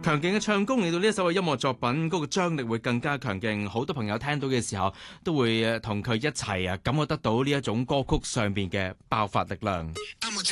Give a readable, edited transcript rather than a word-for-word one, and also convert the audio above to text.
強勁嘅唱功令到呢一首嘅音樂作品嗰個張力會更加強勁，好多朋友聽到嘅時候都會同佢一齊感覺得到呢一種歌曲上邊嘅爆發力量。